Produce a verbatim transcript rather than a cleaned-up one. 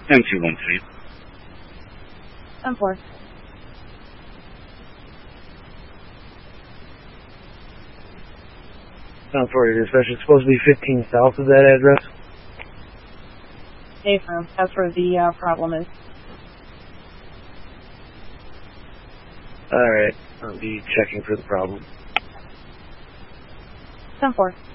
M two one three. M four. Sound for your dispatch. It's supposed to be fifteen south of that address. Affirm. That's where the uh, problem is. Alright, I'll be checking for the problem. ten four.